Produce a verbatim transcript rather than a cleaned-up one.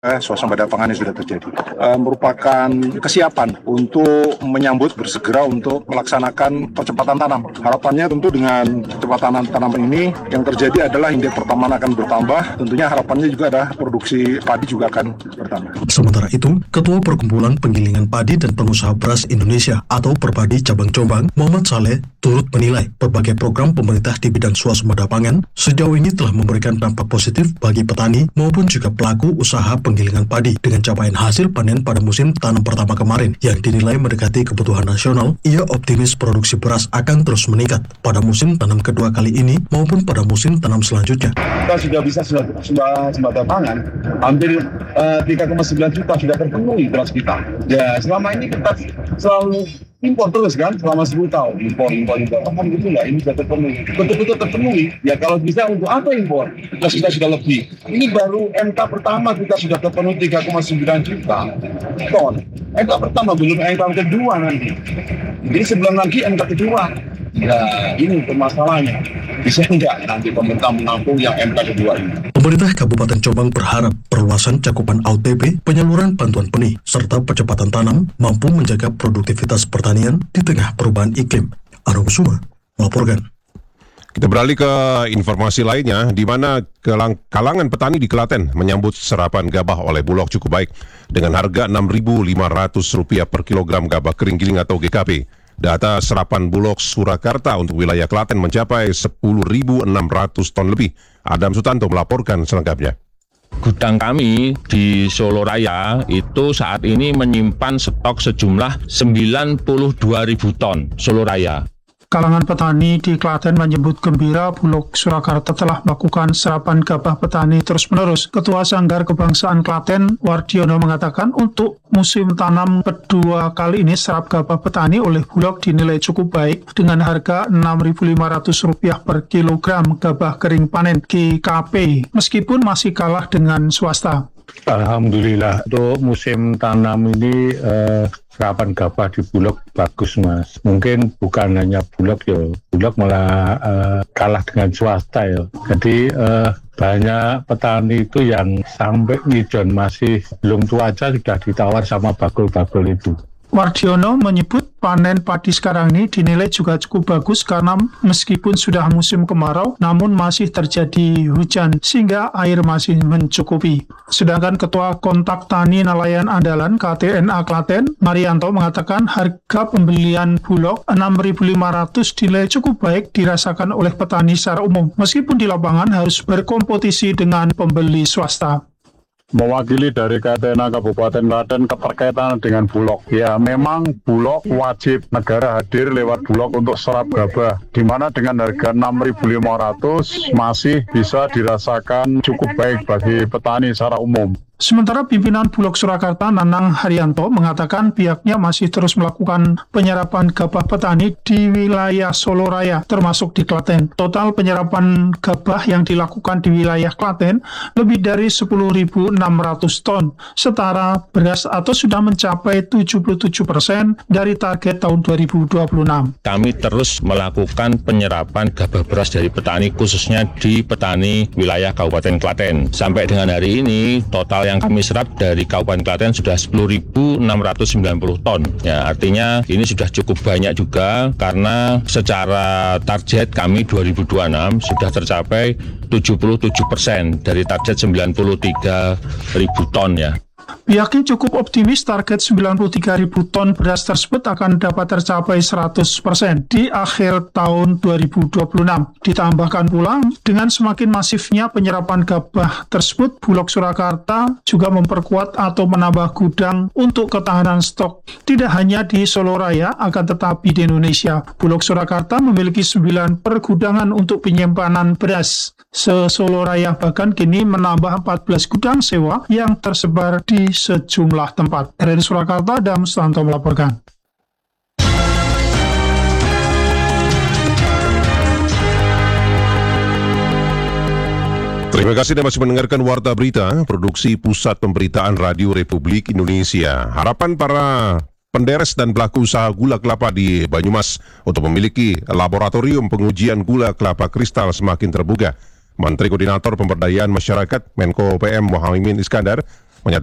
Swasembada pangan yang sudah terjadi uh, merupakan kesiapan untuk menyambut bersegera untuk melaksanakan percepatan tanam. Harapannya tentu dengan percepatan tanam ini yang terjadi adalah indeks pertamanan akan bertambah. Tentunya harapannya juga adalah produksi padi juga akan bertambah. Sementara itu, Ketua Perkumpulan Penggilingan Padi dan Pengusaha Beras Indonesia atau Perpadi Cabang Jombang, Muhammad Saleh, turut menilai berbagai program pemerintah di bidang swasembada pangan sejauh ini telah memberikan dampak positif bagi petani maupun juga pelaku usaha penggilingan padi. Dengan capaian hasil panen pada musim tanam pertama kemarin yang dinilai mendekati kebutuhan nasional, ia optimis produksi beras akan terus meningkat pada musim tanam kedua kali ini maupun pada musim tanam selanjutnya. Kita sudah bisa swasembada pangan, hampir uh, tiga koma sembilan juta sudah terpenuhi beras kita. Ya, selama ini kita selalu impor terus kan, selama sepuluh tahun impor, impor, impor. Kan gitu lah, ini sudah terpenuhi, betul-betul terpenuhi. Ya kalau bisa untuk apa impor? Kita sudah sudah lebih. Ini baru M K pertama kita sudah terpenuhi tiga koma sembilan juta ton. M K pertama belum M K kedua nanti. Jadi sebelum lagi M K kedua. Ya ini permasalahannya. Bisa enggak nanti pemerintah menampung yang M K kedua ini? Pemerintah Kabupaten Jombang berharap perluasan cakupan A U T B, penyaluran bantuan benih, serta percepatan tanam mampu menjaga produktivitas pertanian di tengah perubahan iklim. Arum Suma melaporkan. Kita beralih ke informasi lainnya, di mana kalangan petani di Klaten menyambut serapan gabah oleh Bulog cukup baik dengan harga enam ribu lima ratus rupiah per kilogram gabah kering giling atau G K P. Data serapan Bulog Surakarta untuk wilayah Klaten mencapai sepuluh ribu enam ratus ton lebih. Adam Sutanto melaporkan selengkapnya. Gudang kami di Solo Raya itu saat ini menyimpan stok sejumlah sembilan puluh dua ribu ton Solo Raya. Kalangan petani di Klaten menyebut gembira Bulog Surakarta telah melakukan serapan gabah petani terus-menerus. Ketua Sanggar Kebangsaan Klaten, Wardiono, mengatakan untuk musim tanam kedua kali ini serap gabah petani oleh Bulog dinilai cukup baik dengan harga enam ribu lima ratus rupiah per kilogram gabah kering panen G K P, meskipun masih kalah dengan swasta. Alhamdulillah untuk musim tanam ini eh, serapan gabah di Bulog bagus mas. Mungkin bukan hanya Bulog ya, Bulog malah eh, kalah dengan swasta ya. Jadi eh, banyak petani itu yang sampai ngijon masih belum tua aja sudah ditawar sama bagul-bagul itu. Wardiono menyebut panen padi sekarang ini dinilai juga cukup bagus karena meskipun sudah musim kemarau namun masih terjadi hujan sehingga air masih mencukupi. Sedangkan Ketua Kontak Tani Nelayan Andalan K T N A Klaten, Marianto, mengatakan harga pembelian Bulog enam ribu lima ratus dinilai cukup baik dirasakan oleh petani secara umum meskipun di lapangan harus berkompetisi dengan pembeli swasta. Mewakili dari K T N A Kabupaten Klaten keterkaitan dengan Bulog. Ya memang Bulog wajib negara hadir lewat Bulog untuk serap gabah, di mana dengan harga enam ribu lima ratus masih bisa dirasakan cukup baik bagi petani secara umum. Sementara pimpinan Bulog Surakarta, Nanang Haryanto, mengatakan pihaknya masih terus melakukan penyerapan gabah petani di wilayah Solo Raya, termasuk di Klaten. Total penyerapan gabah yang dilakukan di wilayah Klaten lebih dari sepuluh ribu enam ratus ton, setara beras atau sudah mencapai tujuh puluh tujuh persen dari target tahun dua ribu dua puluh enam. Kami terus melakukan penyerapan gabah beras dari petani, khususnya di petani wilayah Kabupaten Klaten. Sampai dengan hari ini, total yang kami serap dari Kabupaten Klaten sudah sepuluh ribu enam ratus sembilan puluh ton. Ya, artinya ini sudah cukup banyak juga karena secara target kami dua ribu dua puluh enam sudah tercapai tujuh puluh tujuh persen dari target sembilan puluh tiga ribu ton ya. Pihaknya cukup optimis target sembilan puluh tiga ribu ton beras tersebut akan dapat tercapai seratus persen di akhir tahun dua ribu dua puluh enam. Ditambahkan pula, dengan semakin masifnya penyerapan gabah tersebut, Bulog Surakarta juga memperkuat atau menambah gudang untuk ketahanan stok. Tidak hanya di Solo Raya, akan tetapi di Indonesia. Bulog Surakarta memiliki sembilan pergudangan untuk penyimpanan beras. Se-Solo Raya bahkan kini menambah empat belas gudang sewa yang tersebar di sejumlah tempat. Dari Surakarta, Adam Sutanto melaporkan. Terima kasih Anda masih mendengarkan Warta Berita, produksi Pusat Pemberitaan Radio Republik Indonesia. Harapan para penderes dan pelaku usaha gula kelapa di Banyumas untuk memiliki laboratorium pengujian gula kelapa kristal semakin terbuka. Menteri Koordinator Pemberdayaan Masyarakat Menko P M Muhaimin Iskandar